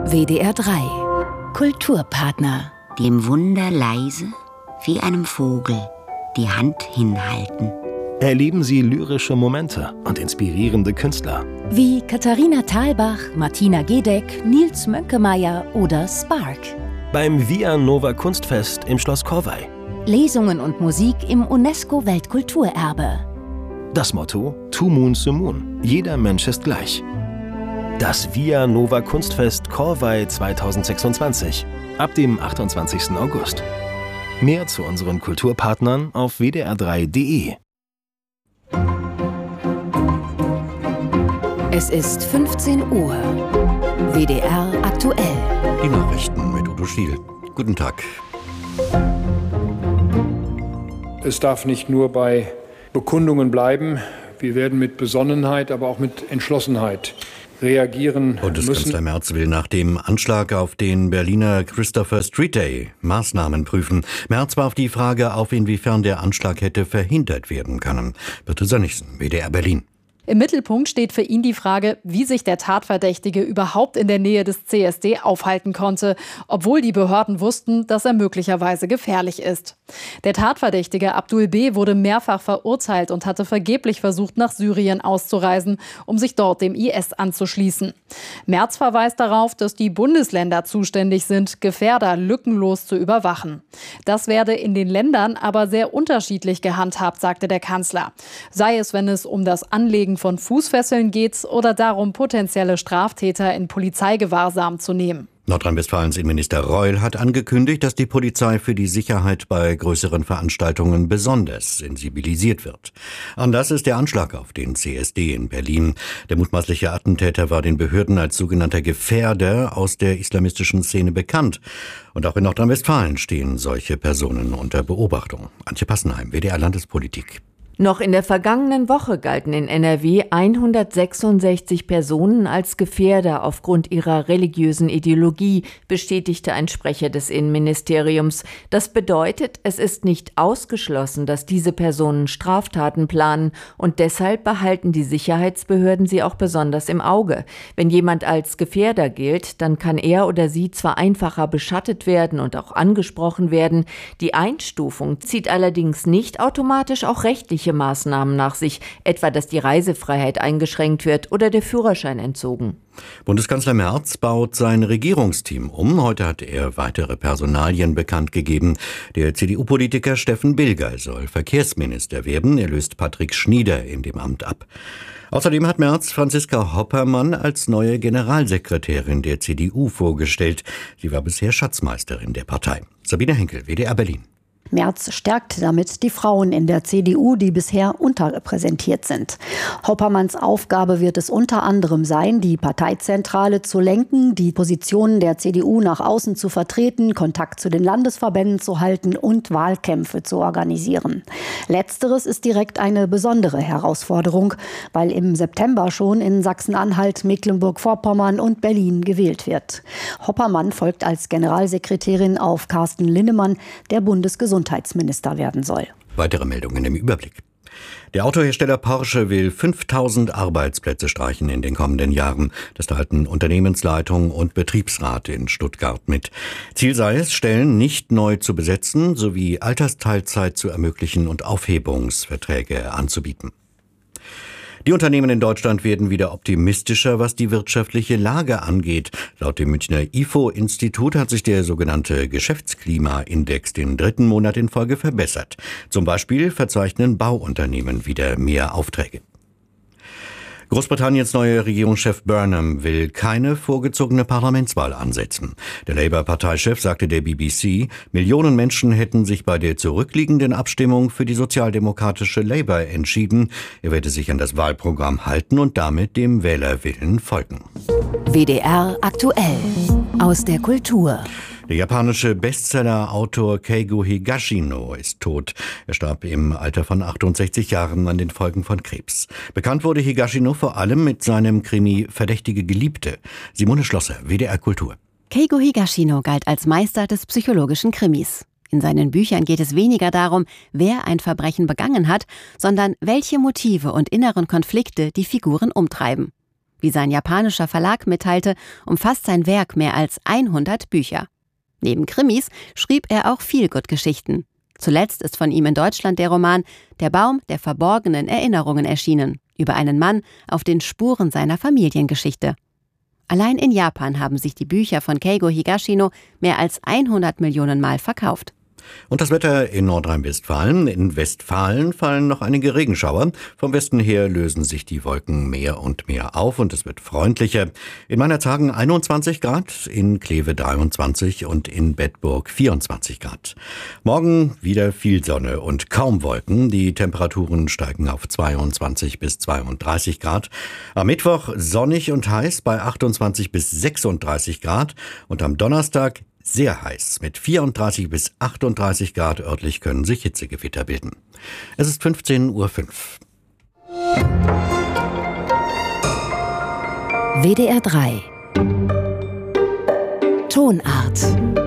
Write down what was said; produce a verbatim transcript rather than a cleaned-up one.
W D R drei Kulturpartner. Dem Wunder leise wie einem Vogel die Hand hinhalten. Erleben Sie lyrische Momente und inspirierende Künstler. Wie Katharina Thalbach, Martina Gedeck, Nils Mönkemeyer oder Spark. Beim Via Nova Kunstfest im Schloss Corvey. Lesungen und Musik im UNESCO-Weltkulturerbe. Das Motto: Two Moons the Moon. Jeder Mensch ist gleich. Das Via Nova Kunstfest Corvey zweitausendsechsundzwanzig. Ab dem achtundzwanzigsten August. Mehr zu unseren Kulturpartnern auf w d r drei punkt d e. Es ist fünfzehn Uhr. W D R aktuell. Die Nachrichten mit Udo Schiel. Guten Tag. Es darf nicht nur bei Bekundungen bleiben. Wir werden mit Besonnenheit, aber auch mit Entschlossenheit reagieren Bundeskanzler müssen. Merz will nach dem Anschlag auf den Berliner Christopher Street Day Maßnahmen prüfen. Merz warf die Frage auf, inwiefern der Anschlag hätte verhindert werden können. Birte Sönnigsen, W D R Berlin. Im Mittelpunkt steht für ihn die Frage, wie sich der Tatverdächtige überhaupt in der Nähe des C S D aufhalten konnte, obwohl die Behörden wussten, dass er möglicherweise gefährlich ist. Der Tatverdächtige Abdul B. wurde mehrfach verurteilt und hatte vergeblich versucht, nach Syrien auszureisen, um sich dort dem I S anzuschließen. Merz verweist darauf, dass die Bundesländer zuständig sind, Gefährder lückenlos zu überwachen. Das werde in den Ländern aber sehr unterschiedlich gehandhabt, sagte der Kanzler. Sei es, wenn es um das Anlegen von Fußfesseln geht oder darum, potenzielle Straftäter in Polizeigewahrsam zu nehmen. Nordrhein-Westfalens Innenminister Reul hat angekündigt, dass die Polizei für die Sicherheit bei größeren Veranstaltungen besonders sensibilisiert wird. Anders ist der Anschlag auf den C S D in Berlin. Der mutmaßliche Attentäter war den Behörden als sogenannter Gefährder aus der islamistischen Szene bekannt. Und auch in Nordrhein-Westfalen stehen solche Personen unter Beobachtung. Antje Passenheim, W D R Landespolitik. Noch in der vergangenen Woche galten in N R W hundertsechsundsechzig Personen als Gefährder aufgrund ihrer religiösen Ideologie, bestätigte ein Sprecher des Innenministeriums. Das bedeutet, es ist nicht ausgeschlossen, dass diese Personen Straftaten planen und deshalb behalten die Sicherheitsbehörden sie auch besonders im Auge. Wenn jemand als Gefährder gilt, dann kann er oder sie zwar einfacher beschattet werden und auch angesprochen werden. Die Einstufung zieht allerdings nicht automatisch auch rechtliche Maßnahmen nach sich, etwa dass die Reisefreiheit eingeschränkt wird oder der Führerschein entzogen. Bundeskanzler Merz baut sein Regierungsteam um. Heute hat er weitere Personalien bekannt gegeben. Der C D U-Politiker Steffen Bilger soll Verkehrsminister werden. Er löst Patrick Schnieder in dem Amt ab. Außerdem hat Merz Franziska Hoppermann als neue Generalsekretärin der C D U vorgestellt. Sie war bisher Schatzmeisterin der Partei. Sabine Henkel, W D R Berlin. Merz stärkt damit die Frauen in der C D U, die bisher unterrepräsentiert sind. Hoppermanns Aufgabe wird es unter anderem sein, die Parteizentrale zu lenken, die Positionen der C D U nach außen zu vertreten, Kontakt zu den Landesverbänden zu halten und Wahlkämpfe zu organisieren. Letzteres ist direkt eine besondere Herausforderung, weil im September schon in Sachsen-Anhalt, Mecklenburg-Vorpommern und Berlin gewählt wird. Hoppermann folgt als Generalsekretärin auf Carsten Linnemann, der Bundesgesundheitsminister Gesundheitsminister werden soll. Weitere Meldungen im Überblick. Der Autohersteller Porsche will fünftausend Arbeitsplätze streichen in den kommenden Jahren. Das teilten Unternehmensleitung und Betriebsrat in Stuttgart mit. Ziel sei es, Stellen nicht neu zu besetzen, sowie Altersteilzeit zu ermöglichen und Aufhebungsverträge anzubieten. Die Unternehmen in Deutschland werden wieder optimistischer, was die wirtschaftliche Lage angeht. Laut dem Münchner I F O-Institut hat sich der sogenannte Geschäftsklimaindex den dritten Monat in Folge verbessert. Zum Beispiel verzeichnen Bauunternehmen wieder mehr Aufträge. Großbritanniens neuer Regierungschef Burnham will keine vorgezogene Parlamentswahl ansetzen. Der Labour-Parteichef sagte der B B C, Millionen Menschen hätten sich bei der zurückliegenden Abstimmung für die sozialdemokratische Labour entschieden. Er werde sich an das Wahlprogramm halten und damit dem Wählerwillen folgen. W D R aktuell. Aus der Kultur. Der japanische Bestseller-Autor Keigo Higashino ist tot. Er starb im Alter von achtundsechzig Jahren an den Folgen von Krebs. Bekannt wurde Higashino vor allem mit seinem Krimi Verdächtige Geliebte. Simone Schlosser, W D R Kultur. Keigo Higashino galt als Meister des psychologischen Krimis. In seinen Büchern geht es weniger darum, wer ein Verbrechen begangen hat, sondern welche Motive und inneren Konflikte die Figuren umtreiben. Wie sein japanischer Verlag mitteilte, umfasst sein Werk mehr als hundert Bücher. Neben Krimis schrieb er auch Feelgood-Geschichten. Zuletzt ist von ihm in Deutschland der Roman »Der Baum der verborgenen Erinnerungen« erschienen, über einen Mann auf den Spuren seiner Familiengeschichte. Allein in Japan haben sich die Bücher von Keigo Higashino mehr als hundert Millionen Mal verkauft. Und das Wetter in Nordrhein-Westfalen. In Westfalen fallen noch einige Regenschauer. Vom Westen her lösen sich die Wolken mehr und mehr auf und es wird freundlicher. In Meinerzhagen einundzwanzig Grad, in Kleve dreiundzwanzig und in Bedburg vierundzwanzig Grad. Morgen wieder viel Sonne und kaum Wolken. Die Temperaturen steigen auf zweiundzwanzig bis zweiunddreißig Grad. Am Mittwoch sonnig und heiß bei achtundzwanzig bis sechsunddreißig Grad und am Donnerstag sehr heiß. Mit vierunddreißig bis achtunddreißig Grad örtlich können sich Hitzegewitter bilden. Es ist fünfzehn Uhr fünf. W D R drei Tonart